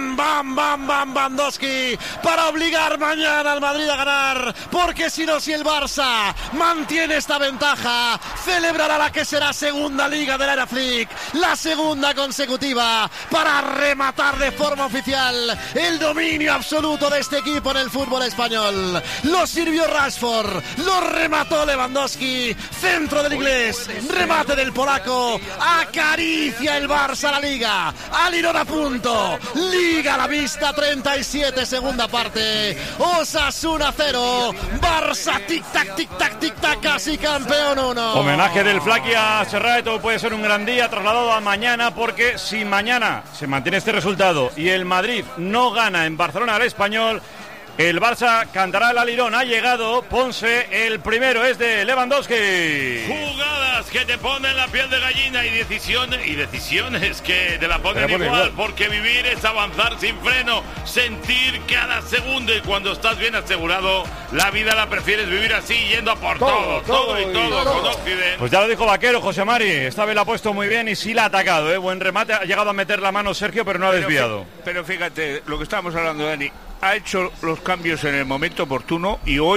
Lewandowski para obligar mañana al Madrid a ganar. Porque si no, si el Barça mantiene esta ventaja, celebrará la que será segunda liga de la Era Flick, la segunda consecutiva, para rematar de forma oficial el dominio absoluto de este equipo en el fútbol español. Lo sirvió Rashford, lo remató Lewandowski, centro del inglés, remate del polaco, acaricia el Barça a la liga, al Lirón a punto, liga a la vista, 37 segunda parte, Osasuna 0, Barça tic-tac, tic-tac, tic-tac, casi campeón 1. Homenaje del Flaqui a Serrato, puede ser un gran día trasladado a mañana, porque si mañana se mantiene este resultado y el Madrid no gana en Barcelona al Español, el Barça cantará el alirón. Ha llegado Ponce, el primero es de Lewandowski. Jugadas que te ponen la piel de gallina y decisiones que te la ponen igual, porque vivir es avanzar sin freno, sentir cada segundo, y cuando estás bien asegurado, la vida la prefieres vivir así, yendo a por todo con Occident. Pues ya lo dijo Vaquero, José Mari, esta vez la ha puesto muy bien y sí la ha atacado, buen remate, ha llegado a meter la mano Sergio, pero no ha desviado. Pero fíjate, lo que estábamos hablando, Dani, ha hecho los cambios en el momento oportuno y hoy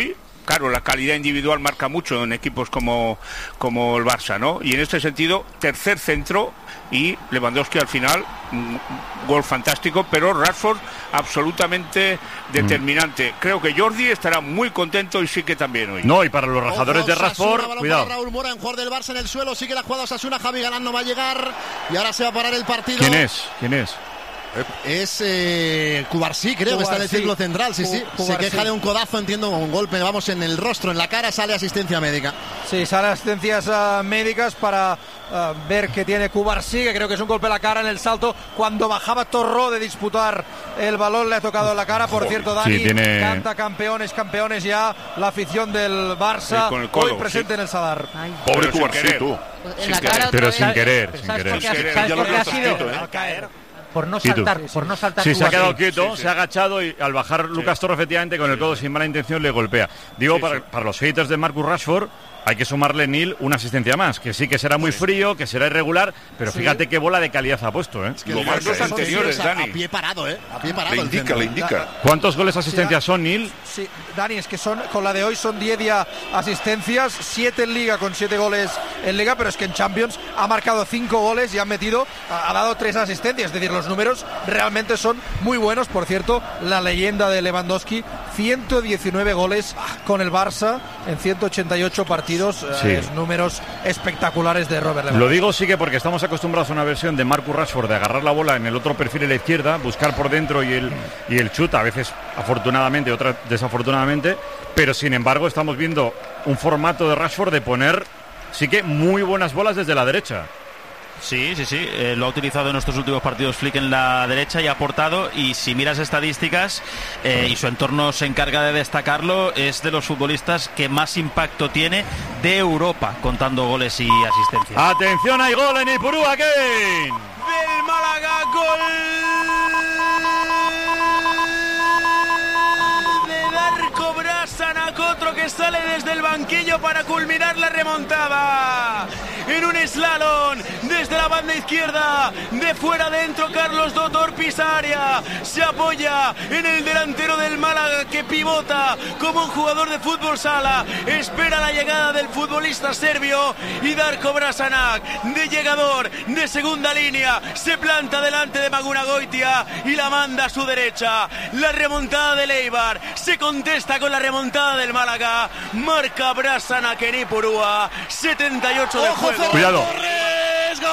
claro, la calidad individual marca mucho en equipos como el Barça, ¿no? Y en este sentido, tercer centro y Lewandowski al final, gol fantástico, pero Rashford absolutamente determinante. Creo que Jordi estará muy contento y sí que también hoy. No, y para los rajadores de Rashford, cuidado. Raúl Mora, en jugador del Barça en el suelo, sigue la jugada Osasuna, Javi Galán no va a llegar y ahora se va a parar el partido. ¿Quién es? Es Cubarsí, creo que está en el círculo central, sí. Se queja de un codazo, entiendo, un golpe, vamos, en el rostro, en la cara, sale asistencia médica. Sí, sale asistencias médicas para ver que tiene Cubarsí, que creo que es un golpe a la cara en el salto. Cuando bajaba Torró de disputar el balón, le ha tocado en la cara. Por cierto, Dani, canta campeones ya la afición del Barça, hoy presente en el Sadar. Pobre Cubarsí, tú. Pero sin querer. Por no saltar. Sí, se ha quedado quieto, se ha agachado y al bajar Lucas Torre, efectivamente, con el codo sin mala intención le golpea. Digo, para los haters de Marcus Rashford, hay que sumarle, Neil, una asistencia más, que sí que será muy frío, que será irregular, pero fíjate qué bola de calidad ha puesto, ¿eh? Es que los dos anteriores, Dani. A pie parado, ¿eh? A pie parado. Le indica. ¿Cuántos goles asistencias son, Neil? Sí, Dani, es que con la de hoy son 10 ya asistencias, 7 en Liga con 7 goles en Liga, pero es que en Champions ha marcado 5 goles y ha dado 3 asistencias, es decir, los números realmente son muy buenos. Por cierto, la leyenda de Lewandowski, 119 goles con el Barça en 188 partidos. Números espectaculares de Robert Lewandowski. Lo digo sí que porque estamos acostumbrados a una versión de Marcus Rashford de agarrar la bola en el otro perfil a la izquierda, buscar por dentro y el chut, a veces afortunadamente, otras desafortunadamente, pero sin embargo estamos viendo un formato de Rashford de poner sí que muy buenas bolas desde la derecha. Sí, lo ha utilizado en nuestros últimos partidos Flick en la derecha y ha aportado, y si miras estadísticas y su entorno se encarga de destacarlo, es de los futbolistas que más impacto tiene de Europa, contando goles y asistencias. Atención, hay gol en Ipurúa, Kevin. Del Málaga, gol de Darko Brasanac, otro que sale desde el banquillo para culminar la remontada. En un slalom desde la banda izquierda, de fuera adentro, Carlos Dotor pisa área, se apoya en el delantero del Málaga, que pivota como un jugador de fútbol sala, espera la llegada del futbolista serbio, y Darko Brasanac, de llegador de segunda línea, se planta delante de Magunagoitia y la manda a su derecha. La remontada del Eibar se contesta con la remontada del Málaga, marca Brasanac en Ipurúa, 78 de juego. Cuidado.